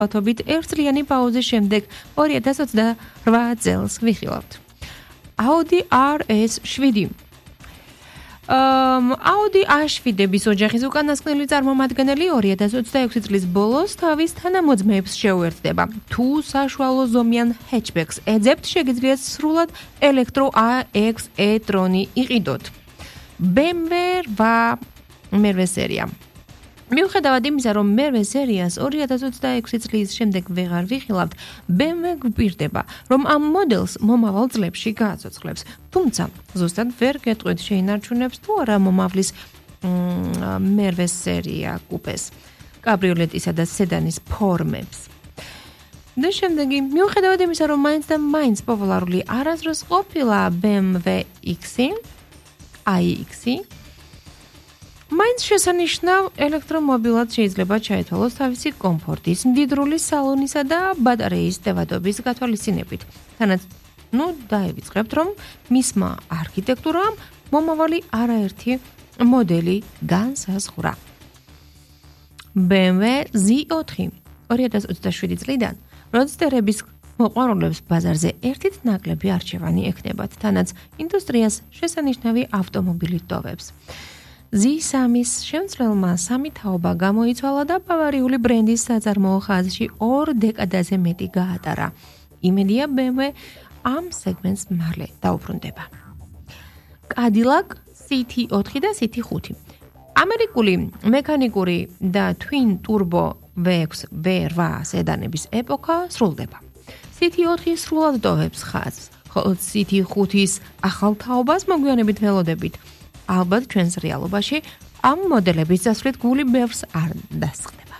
ათობით ერთწლიანი პაუზის შემდეგ 2028 წელს ვიხილავთ. Audi RS7 Audi A7-ების ოჯახის უკანასკნელი წარმომადგენელი 2026 წლის ბოლოს თავის თანამოძმეებს შეუერთდება. თუ საშუალო ზომიან ჰეჩბექს ეძებთ, შეგიძლიათ სრულად ელექტრო AX e-ტრონი იყიდოთ. BMW 8 მერვე სერია. მიუხედავად იმისა, რომ მერვე სერიას 2026 წლის შემდეგ ვეღარ ვიხილავთ, BMW გვპირდება, რომ ამ მოდელს მომავალ წლებში გააცოცხლებს. თუმცა, ზუსტად ვერ გეტყვით შეინარჩუნებს თუ არა მომავლის მერვე სერია კუპეს, კაბრიოლეტისა და სედანის ფორმებს. და შემდეგი, მიუხედავად იმისა, რომ მაინც და მაინც პოპულარული არასდროს ყოფილა BMW X-ი, iX-ი, მაინც შესანიშნავ ელექტრომობილად შეიძლება ჩაითვალოს თავისი კომფორტის, მდიდრული სალონისა და ბატარეის დევადობის გათვალისწინებით. თანაც, დაივიწყებთ, რომ მისმა არქიტექტურამ მომავალი არაერთი მოდელი განსაზღვრა. BMW Z4 2027 წლიდან როდსტერების მოყვარულებს ბაზარზე ერთით ნაკლები არჩევანი ექნებათ, თანაც ინდუსტრიას შესანიშნავი ავტომობილი ტოვებს. Z3-ის შემცველმა სამი თაობა გამოიცვალა და ბავარიული ბრენდის საწარმოო ხაზში 2 დეკადაზე მეტი გაატარა. იმედია BMW ამ სეგმენტს მალე დაუბრუნდება. Cadillac CT4 და CT5. ამერიკული მექანიკური და twin turbo V6 V8 სედანების ეპოქა სრულდება. CT4 სრულად ტოვებს ხაზს, ხოლო CT5-ის ახალ თაობას მოგვიანებით ველოდებით. ალბათ ჩვენს რეალობაში ამ მოდელების დასვლით გული ბევრს არ დასხდება.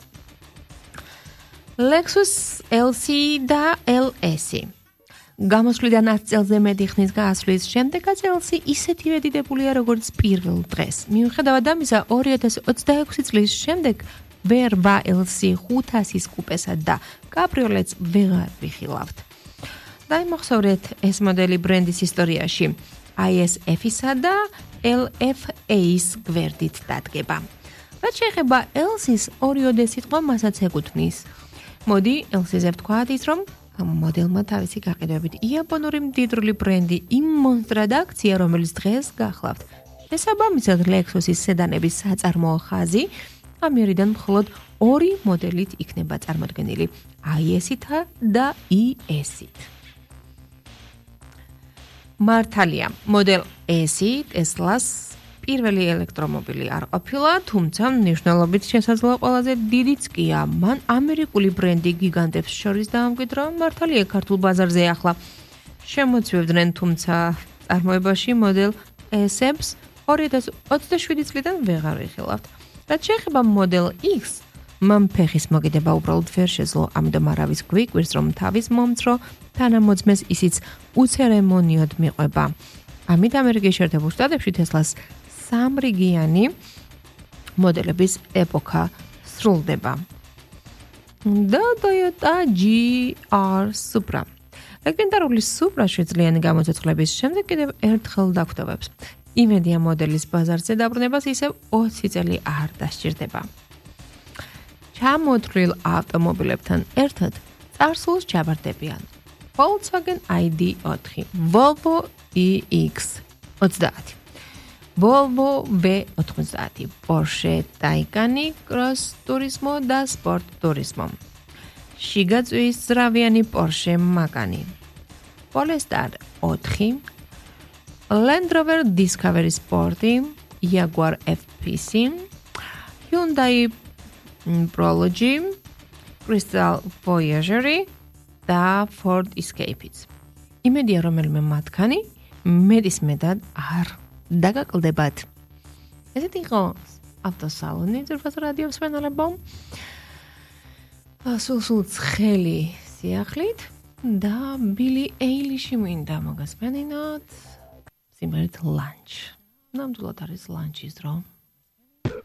Lexus LC და LS. გამოსვლიდან 10 წელზე მეტი ხნის გასვლის შემდეგაც LC ისეთივე დიდებულია, როგორც პირველ დღეს. მიუხედავად ამისა, 2026 წლის შემდეგ V8 LC 500-ის კუპესა და კაბრიოლეტს ვეღარ ვიხილავთ. დაიმახსოვრეთ ეს მოდელი ბრენდის ისტორიაში ISF-ისა და LFA-ის გვერდით დადგება. რაც შეეხება LC-ს, ორიოდე სიტყვა მასაც ეკუთვნის. მოდი LC-ზე ვთქვათ ის, რომ მოდელმა თავისი გაყიდვებით იაპონური მდიდრული ბრენდი იმ მონსტრად აქცია, რომელიც დღეს გახლავთ. შესაბამისად, Lexus-ის სედანების საწარმოო ხაზი ამერიდან მხოლოდ 2 მოდელით იქნება წარმოდგენილი, IS-ითა და ES-ით. მართალია, მოდელ S-ი Tesla-ს პირველი ელექტრომობილი არ ყოფილა, თუმცა მნიშვნელობით შესაძლოა ყველაზე დიდიც კია. მან ამერიკული ბრენდი გიგანტებს შორის დაამკვიდრა, მართალია ქართულ ბაზარზე ახლა შემოწვევდნენ, თუმცა წარმოებაში მოდელ S-ებს 2027 წლიდან ვეღარ ვიხილავთ. რაც შეეხება მოდელ X, მან ფეხის მოგიდება უბრალოდ ვერ შეძლო, ამიტომ არავის გვიკვირს, რომ თავის მომცრო თანამოძმეს ისიც უცერემონიოდ მიყვება. ამით ამერიკის შეერთებულ შტატებში Tesla-ს სამრიგიანი მოდელების ეპოქა სრულდება. და Toyota GR Supra. ლეგენდარული Supra შეძლიანი გამოცოცხლების შემდეგ კიდევ ერთხელ დაგვტოვებს. იმედია მოდელის ბაზარზე დაბრუნებას ისევ 20 წელი არ დასჭირდება. ჩამოთვლილ ავტომობილებთან ერთად წარსულს ჩაბარდებიან Volkswagen ID4, Volvo EX30, Volvo V90, Porsche Taycan Cross Turismo და Sport Turismo, შიგაწვის ზრავიანი Porsche Macan, Polestar 4, Land Rover Discovery Sport, Jaguar F-Pace, Hyundai Prology, Crystal Voyager და Ford Escape-იც. იმედია, რომელიმე მათგანი მეტისმეტად არ დაგაკლდებათ. ესეთი იყო ავტოსალონი ძვირფას რადიოს მსმენელებო. სულ ცხელი სიახლით და ბილი ეილიში მინდა მოგასმენინოთ სიმღერით Lunch. ნამდვილად არის ლანჩის დრო.